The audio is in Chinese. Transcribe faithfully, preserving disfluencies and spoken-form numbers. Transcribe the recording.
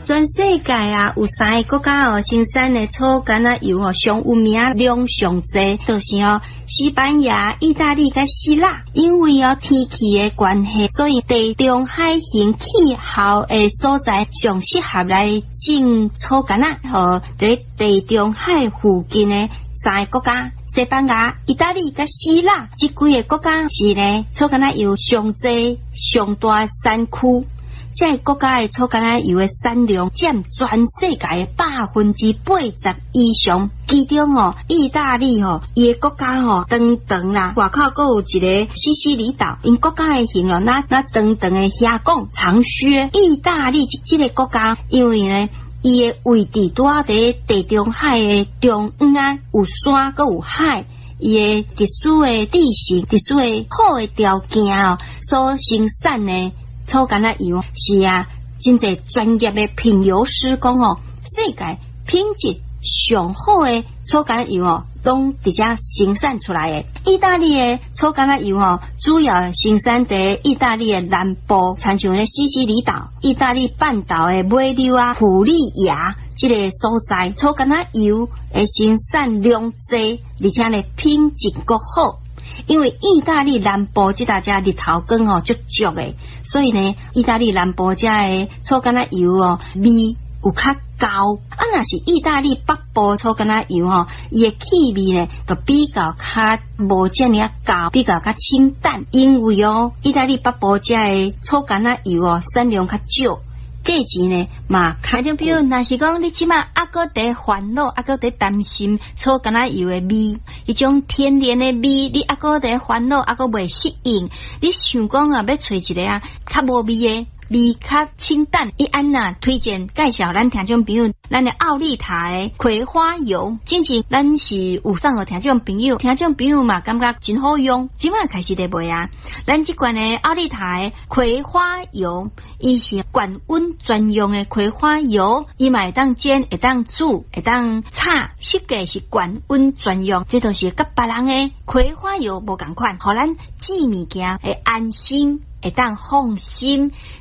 全世界啊，有三个国家哦，生产的草橄榄油哦，上有名量上济，就是哦，西班牙、意大利甲希腊。因为哦天气的关系，所以地中海型气候的所在上适合来种草橄榄。和在地中海附近的三个国家。西班牙、意大利甲希腊这几个国家是呢，草橄榄油上济、上大的产区。这个国家的草橄榄油的产量占全世界的百分之八十以上。其中哦，意大利哦，伊个国家哦，长长啦，外口阁有一个西西里岛，因国家的形容那那长长的遐讲长靴。意大利这个国家，因为呢。伊个位置拄好伫地中海的中央啊，有山阁有海，伊个特殊的地形、特殊的好的条件哦，所生产的草橄榄油是啊，真侪专业的品油师讲哦，世界品质上好的草橄榄油哦，拢伫遮生产出来的。意大利的草橄榄油哦，主要生产在意大利的南部，参像咧西西里岛、意大利半岛的尾流啊、普利亚这个所在，草橄榄油的生产量济，而且咧品质够好。因为意大利南部即大家日头光哦足足的，所以呢，意大利南部遮的草橄榄油哦味有较高。啊，若是意大利北部草橄榄油吼，伊的气味呢，就比较较无遮尔高，比较较清淡。因为哦，意大利北部遮的草橄榄油哦，产量较少。价钱呢嘛，看种比如，若是讲你即马啊个伫烦恼，啊个伫担心草橄榄油的味，迄种天然的味，你啊个伫烦恼，啊个未适应，你想讲啊，要找一个啊较无味的。味较清淡，伊安呐推荐介绍咱听众朋友，咱的奥利塔的葵花油，之前咱是有送互听众朋友，听众朋友嘛感觉真好用，即马开始在卖啊。咱即款的奥利塔的葵花油，伊是高温专用的葵花油，伊嘛会当煎，会当煮，会当炒，设计是高温专用，这都是甲别人的葵花油无共款，互咱煮物件会安心。会当放心，